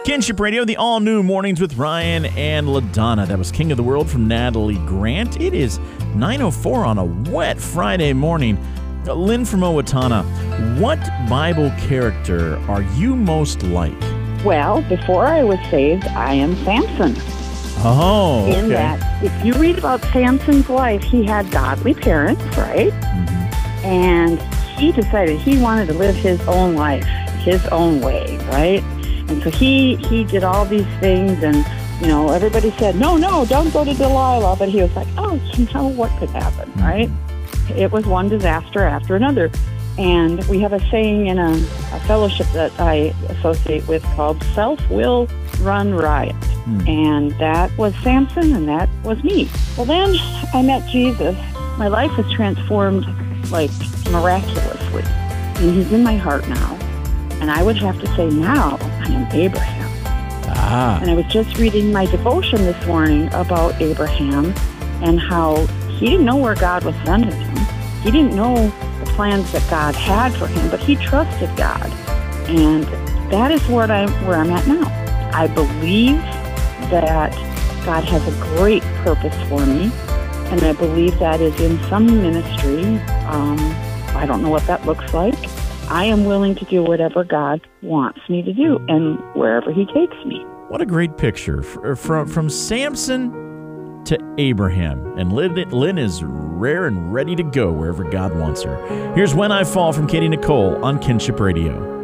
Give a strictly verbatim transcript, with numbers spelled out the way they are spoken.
Kinship Radio, the all-new Mornings with Ryan and LaDonna. That was King of the World from Natalie Grant. It is nine oh four on a wet Friday morning. Uh, Lynn from Owatonna, what Bible character are you most like? Well, before I was saved, I am Samson. Oh, okay. In that, if you read about Samson's life, he had godly parents, right? Mm-hmm. And he decided he wanted to live his own life, his own way, right? And so he, he did all these things, and, you know, everybody said, no, no, don't go to Delilah. But he was like, oh, you know, what could happen, right? It was one disaster after another. And we have a saying in a, a fellowship that I associate with called self will run riot. Hmm. And that was Samson, and that was me. Well, then I met Jesus. My life was transformed, like, miraculously. And he's in my heart now. And I would have to say now, I am Abraham. Ah. And I was just reading my devotion this morning about Abraham and how he didn't know where God was sending him. He didn't know the plans that God had for him, but he trusted God. And that is where I'm, where I'm at now. I believe that God has a great purpose for me, and I believe that is in some ministry. Um, I don't know what that looks like. I am willing to do whatever God wants me to do and wherever he takes me. What a great picture. From, from Samson to Abraham. And Lynn, Lynn is rare and ready to go wherever God wants her. Here's When I Fall from Katie Nicole on Kinship Radio.